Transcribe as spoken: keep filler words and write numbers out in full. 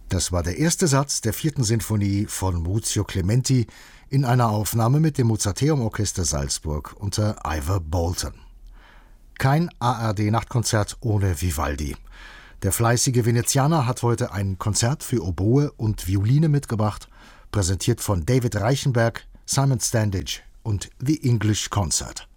Das war der erste Satz der vierten Sinfonie von Muzio Clementi in einer Aufnahme mit dem Mozarteum-Orchester Salzburg unter Ivor Bolton. Kein A R D-Nachtkonzert ohne Vivaldi. Der fleißige Venezianer hat heute ein Konzert für Oboe und Violine mitgebracht, präsentiert von David Reichenberg, Simon Standage und The English Concert.